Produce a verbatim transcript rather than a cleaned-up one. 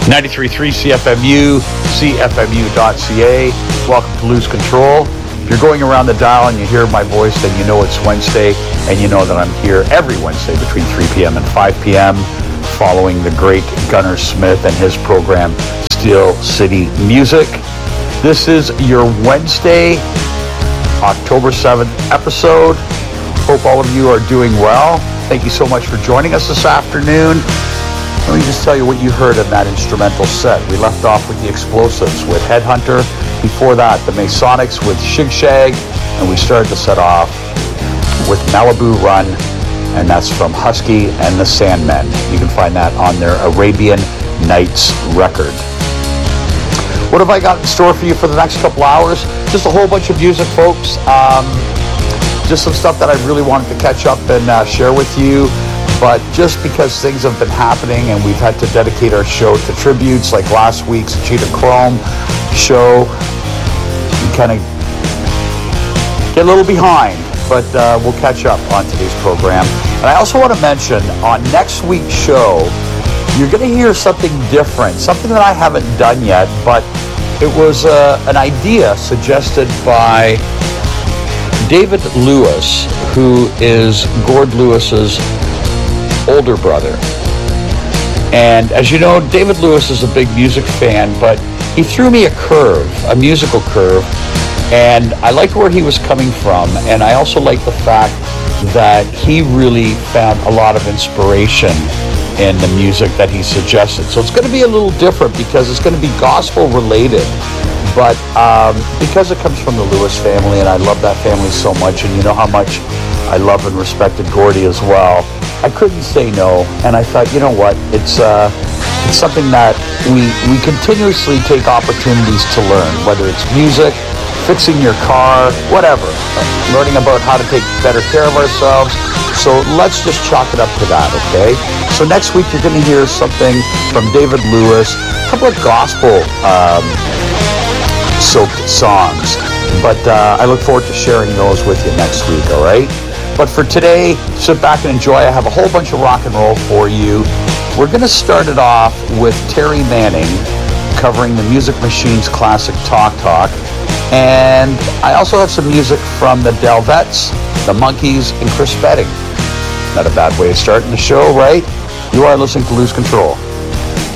ninety-three point three C F M U, C F M U dot C A. Welcome to Lose Control. If you're going around the dial and you hear my voice, then you know it's Wednesday, and you know that I'm here every Wednesday between three p.m. and five p.m. following the great Gunnar Smith and his program, Steel City Music. This is your Wednesday, October seventh episode. Hope all of you are doing well. Thank you so much for joining us this afternoon. Let me just tell you what you heard in that instrumental set. We left off with the Explosives with Headhunter. Before that, the Masonics with Shig Shag. And we started to set off with Malibu Run, and that's from Husky and the Sandmen. You can find that on their Arabian Nights record. What have I got in store for you for the next couple hours? Just a whole bunch of music, folks. Um, just some stuff that I really wanted to catch up and uh, share with you. But just because things have been happening and we've had to dedicate our show to tributes, like last week's Cheetah Chrome show, we kind of get a little behind, but uh, we'll catch up on today's program. And I also want to mention, on next week's show, you're going to hear something different, something that I haven't done yet, but it was uh, an idea suggested by David Lewis, who is Gord Lewis's older brother. And as you know, David Lewis is a big music fan, but he threw me a curve, a musical curve, and I liked where he was coming from, and I also liked the fact that he really found a lot of inspiration in the music that he suggested. So it's going to be a little different because it's going to be gospel related, but um, because it comes from the Lewis family, and I love that family so much, and you know how much I love and respected Gordy as well, I couldn't say no, and I thought, you know what, it's uh, it's something that we we continuously take opportunities to learn, whether it's music, fixing your car, whatever, learning about how to take better care of ourselves. So let's just chalk it up to that, okay? So next week you're going to hear something from David Lewis, a couple of gospel um, soaked songs, but uh, I look forward to sharing those with you next week, all right? But for today, sit back and enjoy. I have a whole bunch of rock and roll for you. We're going to start it off with Terry Manning covering the Music Machines classic Talk Talk. And I also have some music from the Delvettes, the Monkees, and Chris Spedding. Not a bad way of starting the show, right? You are listening to Lose Control.